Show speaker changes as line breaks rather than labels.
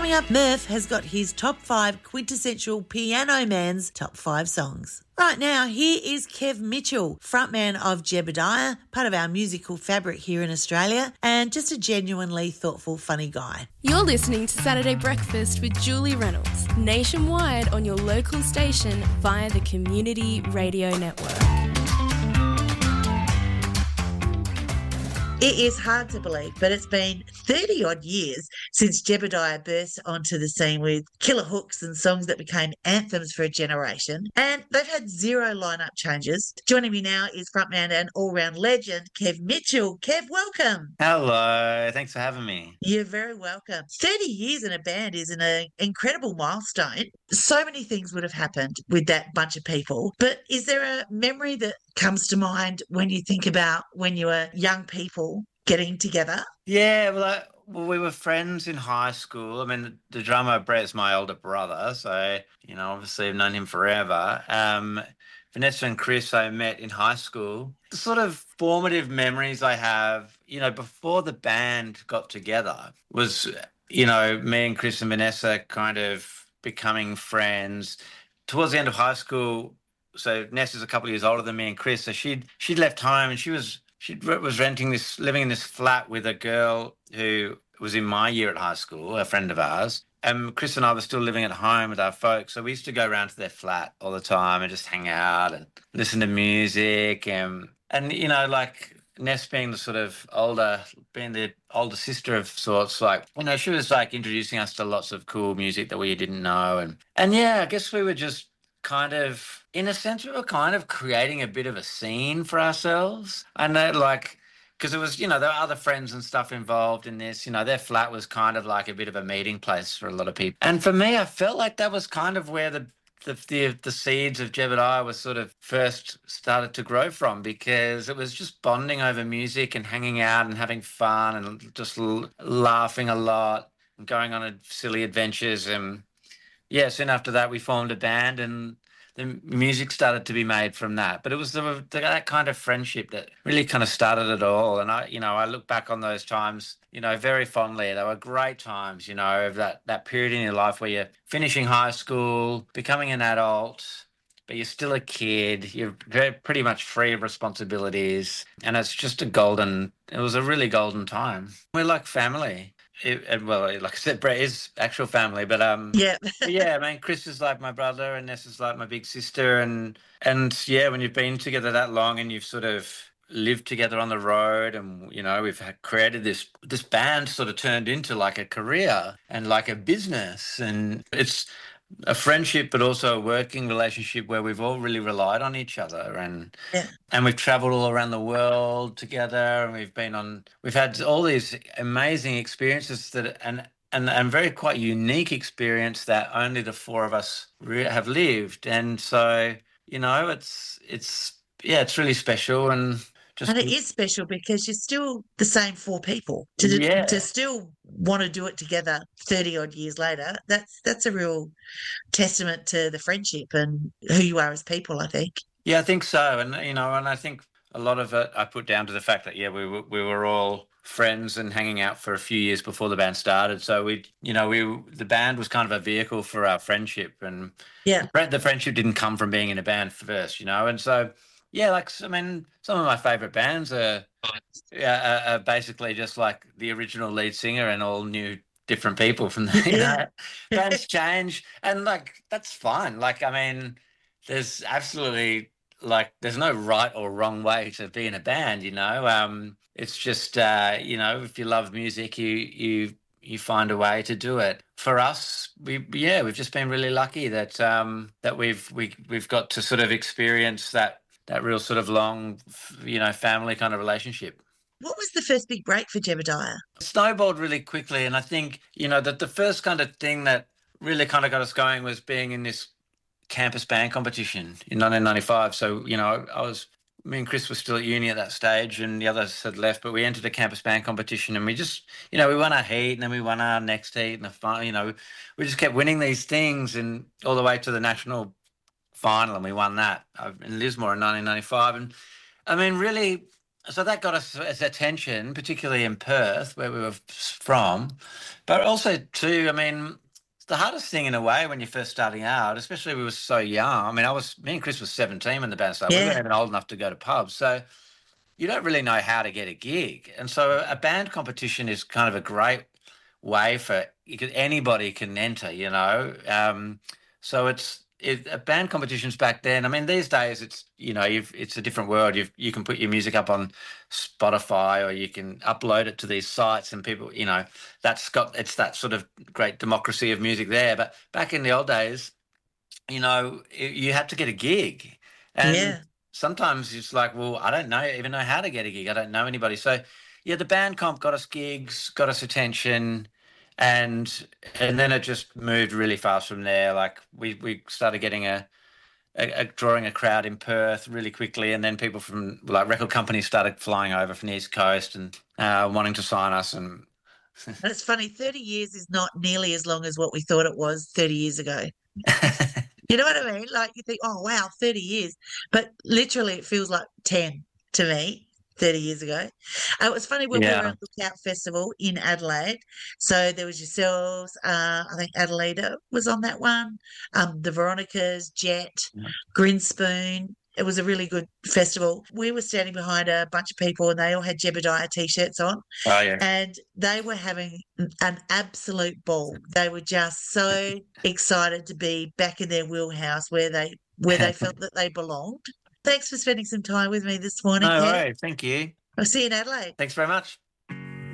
Coming up, Murph has got his top 5 quintessential Piano Man's top 5 songs. Right now, here is Kev Mitchell, frontman of Jebediah, part of our musical fabric here in Australia, and just a genuinely thoughtful, funny guy.
You're listening to Saturday Breakfast with Julie Reynolds, nationwide on your local station via the Community Radio Network.
It is hard to believe, but it's been 30-odd years since Jebediah burst onto the scene with killer hooks and songs that became anthems for a generation, and they've had 0 lineup changes. Joining me now is frontman and all-round legend, Kev Mitchell. Kev, welcome.
Hello, thanks for having me.
You're very welcome. 30 years in a band is an incredible milestone. So many things would have happened with that bunch of people, but is there a memory that comes to mind when you think about when you were young people getting together?
Yeah, well, we were friends in high school. I mean, the drummer, Brett's my older brother, so, obviously I've known him forever. Vanessa and Chris I met in high school. The sort of formative memories I have, before the band got together was, me and Chris and Vanessa kind of becoming friends. Towards the end of high school, so Nessa's a couple of years older than me and Chris, so she'd left home and she was living in this flat with a girl who was in my year at high school, a friend of ours. And Chris and I were still living at home with our folks, so we used to go around to their flat all the time and just hang out and listen to music. And Ness being the older sister of sorts, she was introducing us to lots of cool music that we didn't know. And yeah, I guess we were just kind of, in a sense, we were kind of creating a bit of a scene for ourselves. I know, because it was, there were other friends and stuff involved in this. Their flat was kind of like a bit of a meeting place for a lot of people. And for me, I felt like that was kind of where the seeds of Jebediah was sort of first started to grow from, because it was just bonding over music and hanging out and having fun and just laughing a lot and going on silly adventures. And yeah, soon after that we formed a band and the music started to be made from that. But it was that kind of friendship that really kind of started it all. And I look back on those times, very fondly. They were great times, of that period in your life where you're finishing high school, becoming an adult, but you're still a kid. You're pretty much free of responsibilities. And it's just it was a really golden time. We're like family. Like I said, Brett is actual family, but
yeah,
yeah. I mean, Chris is like my brother, and Ness is like my big sister, and yeah, when you've been together that long and you've sort of lived together on the road, and we've created this band, sort of turned into like a career and like a business, and it's a friendship, but also a working relationship where we've all really relied on each other, and we've traveled all around the world together, and we've had all these amazing experiences and very quite unique experience that only the four of us have lived, and so it's really special. And
it is special because you're still the same 4 people to still want to do it together 30-odd years later. That's a real testament to the friendship and who you are as people, I think.
Yeah, I think so. And, and I think a lot of it I put down to the fact that, we were all friends and hanging out for a few years before the band started. So the band was kind of a vehicle for our friendship. And the friendship didn't come from being in a band first, and so... Yeah, some of my favourite bands are basically just like the original lead singer and all new different people from the bands change, and that's fine. There's absolutely there's no right or wrong way to be in a band. It's just if you love music, you find a way to do it. For us, we've just been really lucky that we've got to sort of experience that real sort of long, family kind of relationship.
What was the first big break for Jebediah?
It snowballed really quickly, and I think, that the first kind of thing that really kind of got us going was being in this campus band competition in 1995. So, me and Chris were still at uni at that stage and the others had left, but we entered a campus band competition and we just, we won our heat and then we won our next heat and the final, we just kept winning these things and all the way to the national final, and we won that in Lismore in 1995. And I mean, really, so that got us as attention, particularly in Perth, where we were from. But also, too, I mean, it's the hardest thing in a way when you're first starting out, especially we were so young. I mean, me and Chris was 17 when the band started. We weren't
Yeah.
even old enough to go to pubs. So you don't really know how to get a gig. And so a band competition is kind of a great way for anybody can enter, you know. So band competitions back then. I mean, these days it's a different world. You can put your music up on Spotify or you can upload it to these sites, and people, it's that sort of great democracy of music there. But back in the old days, you had to get a gig, and
Yeah.
sometimes it's like, well, I don't even know how to get a gig. I don't know anybody. So yeah, the band comp got us gigs, got us attention, and then it just moved really fast from there. Like we started getting drawing a crowd in Perth really quickly, and then people from like record companies started flying over from the East Coast and wanting to sign us. And
And it's funny, 30 years is not nearly as long as what we thought it was 30 years ago. You know what I mean? Like you think, oh, wow, 30 years. But literally it feels like 10 to me, 30 years ago. It was funny when we were
yeah,
at Lookout Festival in Adelaide. So there was yourselves, I think Adelaida was on that one, the Veronicas, Jet, Grinspoon. It was a really good festival. We were standing behind a bunch of people and they all had Jebediah t-shirts on
oh yeah.
and they were having an absolute ball. They were just so excited to be back in their wheelhouse where they felt that they belonged. Thanks for spending some time with me this morning,
No
Kat.
worries. Thank you.
I'll see you in Adelaide.
Thanks very much.